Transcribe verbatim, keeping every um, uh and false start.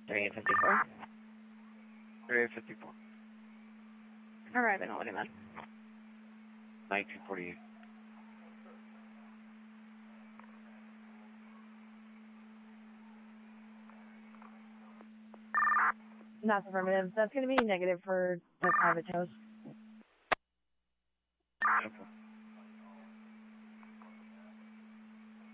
thirty-eight fifty-four. thirty-eight fifty-four. Arriving on man. nineteen forty-eight. That's affirmative. That's going to be negative for the private toast. Okay.